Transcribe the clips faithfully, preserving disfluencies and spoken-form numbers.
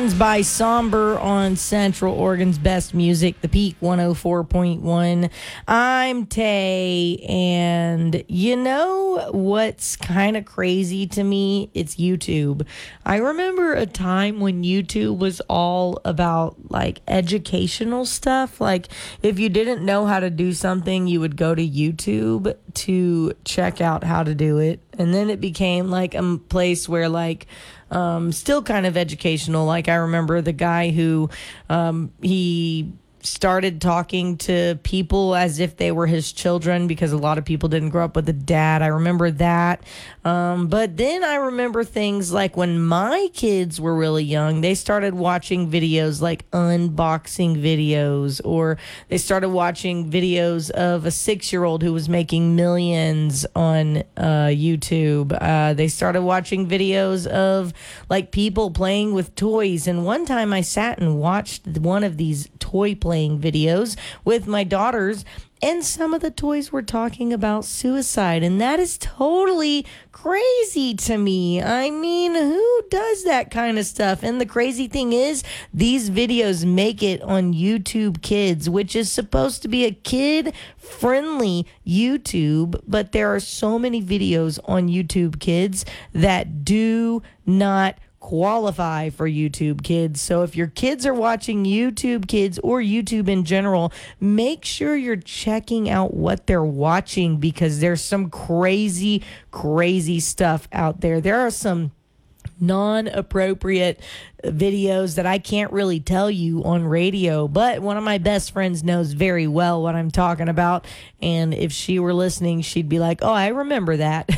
Seasons by Somber on Central Oregon's Best Music, The Peak one oh four point one. I'm Tay, and you know what's kind of crazy to me? It's YouTube. I remember a time when YouTube was all about like educational stuff. Like if you didn't know how to do something, you would go to YouTube to check out how to do it. And then it became like a place where like Um, still kind of educational. Like I remember the guy who um, he started talking to people as if they were his children because a lot of people didn't grow up with a dad. I remember that. Um, but then I remember things like when my kids were really young, they started watching videos like unboxing videos, or they started watching videos of a six-year-old who was making millions on uh, YouTube. Uh, they started watching videos of like people playing with toys. And one time I sat and watched one of these toy playing videos with my daughters, and some of the toys were talking about suicide, and that is totally crazy to me. I mean, who does that kind of stuff? And the crazy thing is, these videos make it on YouTube Kids, which is supposed to be a kid-friendly YouTube, but there are so many videos on YouTube Kids that do not qualify for YouTube Kids. So if your kids are watching YouTube Kids or YouTube in general, make sure you're checking out what they're watching, because there's some crazy, crazy stuff out there. There are some non-appropriate videos that I can't really tell you on radio, but one of my best friends knows very well what I'm talking about, and if she were listening, she'd be like, oh, I remember that.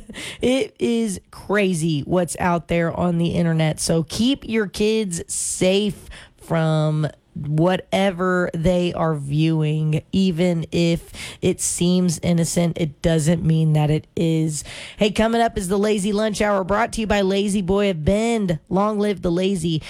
It is crazy what's out there on the internet, so keep your kids safe from whatever they are viewing. Even if it seems innocent, it doesn't mean that it is. Hey, coming up is the Lazy Lunch Hour, brought to you by Lazy Boy of Bend. Long live the lazy.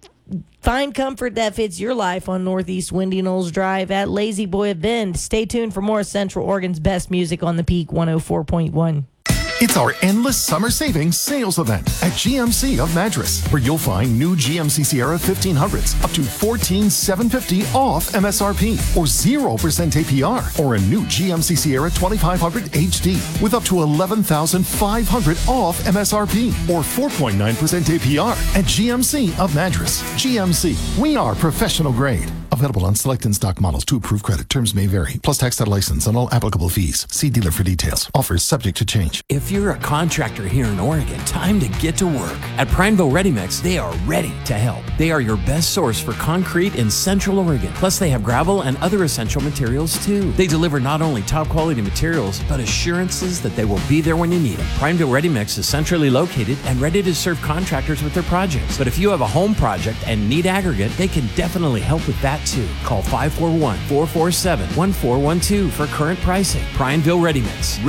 Find comfort that fits your life on Northeast Windy Knolls Drive at Lazy Boy of Bend. Stay tuned for more Central Oregon's best music on the Peak one oh four point one. It's our endless summer savings sales event at G M C of Madras, where you'll find new G M C Sierra fifteen hundreds up to fourteen thousand seven hundred fifty dollars off M S R P, or zero percent A P R, or a new G M C Sierra twenty-five hundred H D with up to eleven thousand five hundred dollars off M S R P, or four point nine percent A P R at G M C of Madras. G M C, we are professional grade. Available on select in-stock models to approved credit. Terms may vary. Plus tax title license and all applicable fees. See dealer for details. Offers subject to change. If you're a contractor here in Oregon, time to get to work. At Prineville Ready Mix, they are ready to help. They are your best source for concrete in Central Oregon. Plus, they have gravel and other essential materials too. They deliver not only top quality materials, but assurances that they will be there when you need them. Prineville Ready Mix is centrally located and ready to serve contractors with their projects. But if you have a home project and need aggregate, they can definitely help with that too. Call five four one, four four seven, one four one two for current pricing. Prineville Ready Mix.